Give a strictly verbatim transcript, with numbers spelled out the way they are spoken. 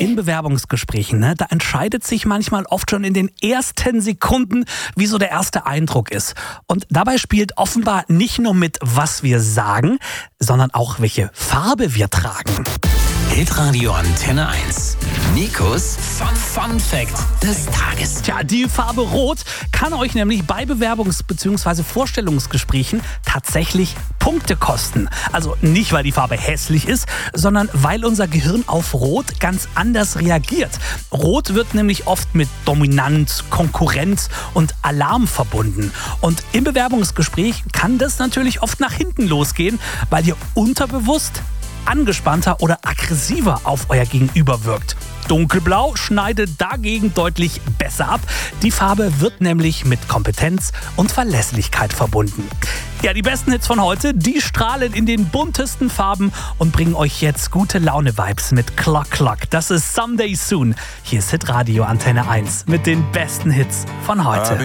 In Bewerbungsgesprächen, ne, da entscheidet sich manchmal oft schon in den ersten Sekunden, wie so der erste Eindruck ist. Und dabei spielt offenbar nicht nur mit, was wir sagen, sondern auch, welche Farbe wir tragen. Hitradio Antenne eins. Nikos Fun Fact des Tages. Tja, die Farbe Rot kann euch nämlich bei Bewerbungs- bzw. Vorstellungsgesprächen tatsächlich Punkte kosten. Also nicht, weil die Farbe hässlich ist, sondern weil unser Gehirn auf Rot ganz anders reagiert. Rot wird nämlich oft mit Dominanz, Konkurrenz und Alarm verbunden. Und im Bewerbungsgespräch kann das natürlich oft nach hinten losgehen, weil ihr unterbewusst angespannter oder aggressiver auf euer Gegenüber wirkt. Dunkelblau schneidet dagegen deutlich besser ab. Die Farbe wird nämlich mit Kompetenz und Verlässlichkeit verbunden. Ja, die besten Hits von heute, die strahlen in den buntesten Farben und bringen euch jetzt gute Laune-Vibes mit Clock Clock. Das ist Someday Soon. Hier ist Hitradio Antenne eins mit den besten Hits von heute.